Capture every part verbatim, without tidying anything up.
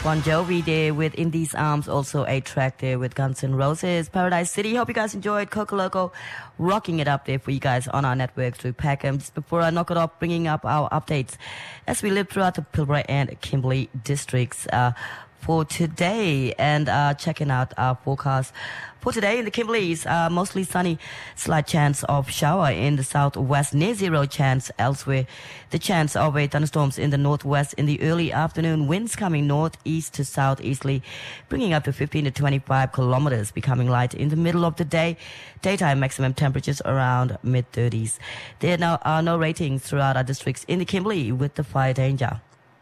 Bon Jovi there with In These Arms, also a track there with Guns N' Roses, Paradise City. Hope you guys enjoyed Coco Loco, rocking it up there for you guys on our network through Peckham. Just before I knock it off, bringing up our updates as we live throughout the Pilbara and Kimberley districts uh, for today, and uh, checking out our forecast for today in the Kimberleys. Uh, mostly sunny, slight chance of shower in the southwest, near zero chance elsewhere. The chance of a thunderstorms in the northwest in the early afternoon. Winds coming northeast to southeasterly, bringing up to fifteen to twenty-five kilometers, becoming light in the middle of the day. Daytime maximum temperatures around mid thirties. There now are no ratings throughout our districts in the Kimberley with the fire danger.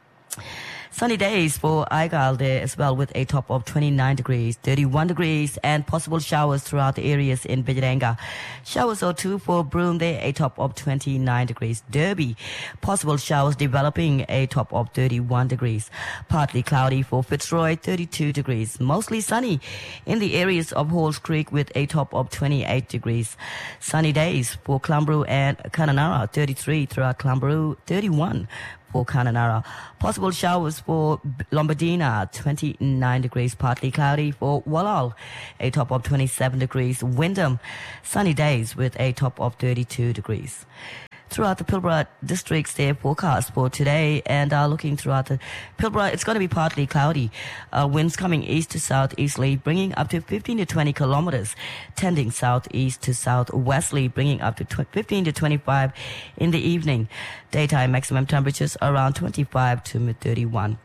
Sunny days for Aigal there as well, with a top of twenty-nine degrees, thirty-one degrees, and possible showers throughout the areas in Bijaranga. Showers or two for Broome there, a top of twenty-nine degrees. Derby, possible showers developing, a top of thirty-one degrees. Partly cloudy for Fitzroy, thirty-two degrees. Mostly sunny in the areas of Halls Creek with a top of twenty-eight degrees. Sunny days for Clambroo and Kununurra, thirty-three throughout Clambroo, thirty-one for Kununurra. Possible showers for Lombardina, twenty-nine degrees, partly cloudy for Wallal, a top of twenty-seven degrees. Wyndham, sunny days with a top of thirty-two degrees. Throughout the Pilbara districts, their forecast for today, and uh, looking throughout the Pilbara, it's going to be partly cloudy. Uh, winds coming east to southeasterly, bringing up to fifteen to twenty kilometers, tending southeast to southwesterly, bringing up to fifteen to twenty-five in the evening. Daytime maximum temperatures around twenty-five to mid thirty-one.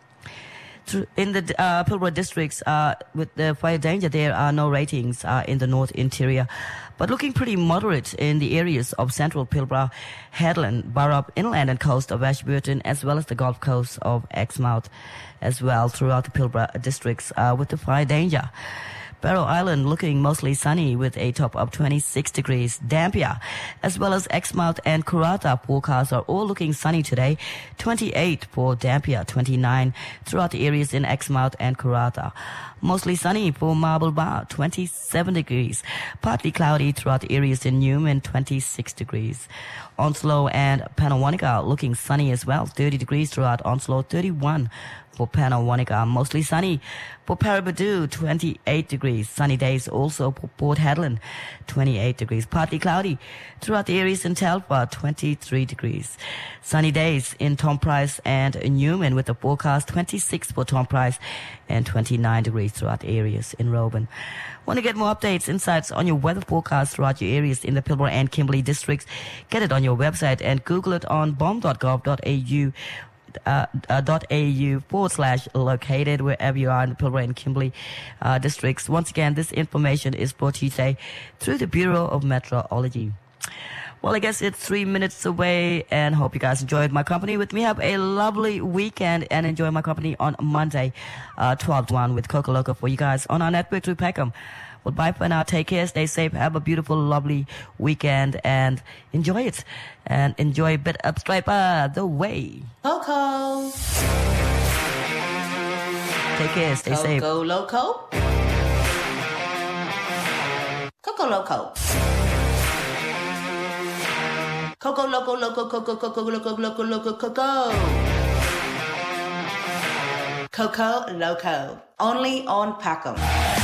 In the uh, Pilbara districts, uh, with the fire danger, there are no ratings uh, in the north interior, but looking pretty moderate in the areas of central Pilbara, Headland, Burrup, inland and coast of Ashburton, as well as the Gulf Coast of Exmouth, as well throughout the Pilbara districts uh, with the fire danger. Barrow Island looking mostly sunny with a top of twenty-six degrees. Dampier, as well as Exmouth and Karratha forecasts are all looking sunny today. twenty-eight for Dampier, twenty-nine throughout the areas in Exmouth and Karratha. Mostly sunny for Marble Bar, twenty-seven degrees. Partly cloudy throughout the areas in Newman, twenty-six degrees. Onslow and Panawanika looking sunny as well, thirty degrees throughout Onslow, thirty-one for Panawanika. Mostly sunny for Paraburdoo, twenty-eight degrees. Sunny days also for Port Hedland, twenty-eight degrees. Partly cloudy throughout the areas in Telfer, twenty-three degrees. Sunny days in Tom Price and Newman with the forecast twenty-six for Tom Price and twenty-nine degrees throughout the areas in Roban. Want to get more updates, insights on your weather forecast throughout your areas in the Pilbara and Kimberley districts? Get it on your website and Google it on bomb dot gov dot a u. Uh, uh, .au forward slash located wherever you are in the Pilbara and Kimberley uh, districts. Once again, this information is brought to you today through the Bureau of Meteorology. Well, I guess it's three minutes away, and hope you guys enjoyed my company with me. Have a lovely weekend and enjoy my company on Monday, uh, twelve to one with Coco Loco for you guys on our network through Peckham. Well, bye for now. Take care. Stay safe. Have a beautiful, lovely weekend and enjoy it. And enjoy a bit of Striper the way. Coco. Take care. Stay Coco safe. Coco Loco. Coco Loco. Coco Loco Loco Coco Coco Loco Loco Loco Coco. Coco Loco. Only on Peckham.